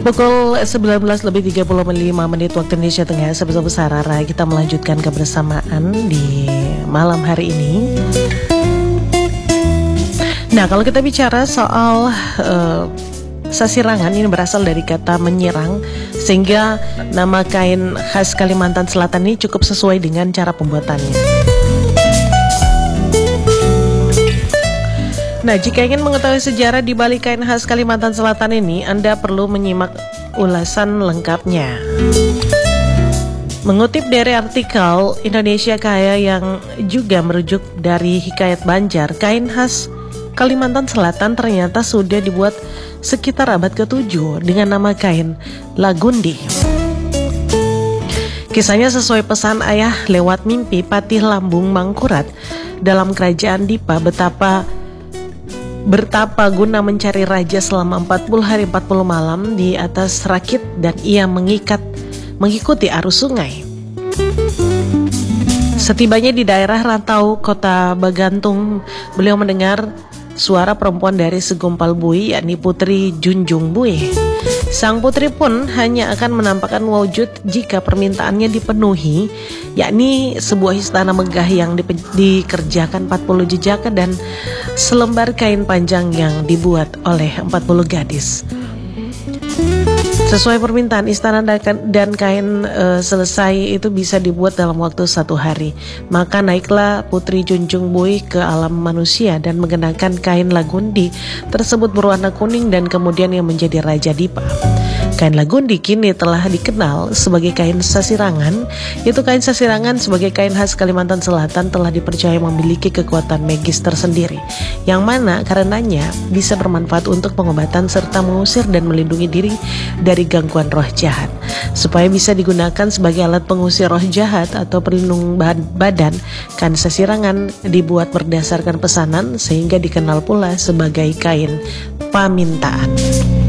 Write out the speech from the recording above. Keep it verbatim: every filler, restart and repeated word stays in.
Pukul sembilan belas lebih tiga puluh lima menit waktu Indonesia Tengah. Sahabat Sarara, kita melanjutkan kebersamaan di malam hari ini. Nah, kalau kita bicara soal uh, sasirangan, ini berasal dari kata menyerang, sehingga nama kain khas Kalimantan Selatan ini cukup sesuai dengan cara pembuatannya. Nah, jika ingin mengetahui sejarah di balik kain khas Kalimantan Selatan ini, Anda perlu menyimak ulasan lengkapnya. Mengutip dari artikel Indonesia Kaya yang juga merujuk dari Hikayat Banjar, kain khas Kalimantan Selatan ternyata sudah dibuat sekitar abad ketujuh dengan nama kain Lagundi. Kisahnya sesuai pesan ayah lewat mimpi Patih Lambung Mangkurat dalam kerajaan Dipa, betapa bertapa guna mencari raja selama empat puluh hari empat puluh malam di atas rakit, dan ia mengikat mengikuti arus sungai. Setibanya di daerah rantau kota Bagantung, beliau mendengar suara perempuan dari segumpal bui, yakni Putri Junjung Bui. Sang putri pun hanya akan menampakkan wujud jika permintaannya dipenuhi, yakni sebuah istana megah yang di, dikerjakan empat puluh jejaka dan selembar kain panjang yang dibuat oleh empat puluh gadis. Sesuai permintaan istana dan kain e, selesai itu bisa dibuat dalam waktu satu hari. Maka naiklah Putri Junjung Bui ke alam manusia dan mengenakan kain Lagundi tersebut berwarna kuning, dan kemudian ia menjadi Raja Dipa. Kain Lagundi kini telah dikenal sebagai kain sasirangan. Yaitu kain sasirangan sebagai kain khas Kalimantan Selatan telah dipercaya memiliki kekuatan magis tersendiri, yang mana karenanya bisa bermanfaat untuk pengobatan serta mengusir dan melindungi diri dari gangguan roh jahat. Supaya bisa digunakan sebagai alat pengusir roh jahat atau pelindung badan, kain sasirangan dibuat berdasarkan pesanan sehingga dikenal pula sebagai kain pamintaan.